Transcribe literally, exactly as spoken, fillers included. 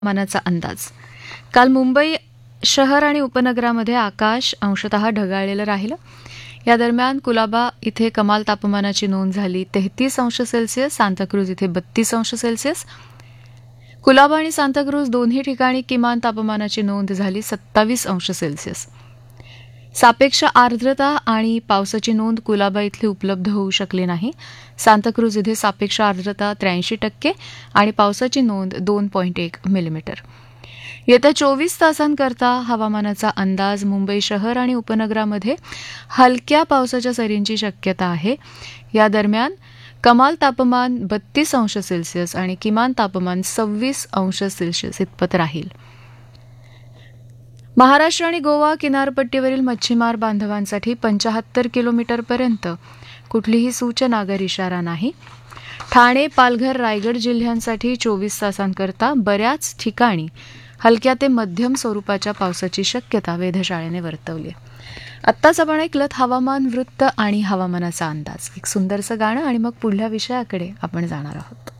हवामानाचा अंदाज. काल मुंबई शहर आणि उपनगरामध्ये आकाश अंशतः ढगाळलेलं राहिलं. या दरम्यान कुलाबा इथे कमाल तापमानाची नोंद झाली तेहतीस अंश सेल्सिअस, सांताक्रूज इथे बत्तीस अंश सेल्सिअस. कुलाबा आणि सांताक्रूज दोन्ही ठिकाणी किमान तापमानाची नोंद झाली सत्तावीस अंश सेल्सिअस. सापेक्ष आर्द्रता आणि पावसाची नोंद कुलाबा इथली उपलब्ध होऊ शकली नाही. सांताक्रूज इथे सापेक्ष आर्द्रता त्र्याऐंशी टक्के आणि पावसाची नोंद दोन पॉईंट एक मिलीमीटर. येत्या चोवीस तासांकरता हवामानाचा अंदाज. मुंबई शहर आणि उपनगरामध्ये हलक्या पावसाच्या सरींची शक्यता आहे. या दरम्यान कमाल तापमान बत्तीस अंश सेल्सिअस आणि किमान तापमान सव्वीस अंश सेल्सिअस इतपत राहील. महाराष्ट्र आणि गोवा किनारपट्टीवरील मच्छीमार बांधवांसाठी पंचाहत्तर किलोमीटरपर्यंत कुठलीही सूचना अगर इशारा नाही. ठाणे, पालघर, रायगड जिल्ह्यांसाठी चोवीस तासांकरता बऱ्याच ठिकाणी हलक्या ते मध्यम स्वरूपाच्या पावसाची शक्यता वेधशाळेने वर्तवली. आत्ताच आपण ऐकलत हवामान वृत्त आणि हवामानाचा अंदाज. एक सुंदरसं गाणं आणि मग पुढल्या विषयाकडे आपण जाणार आहोत.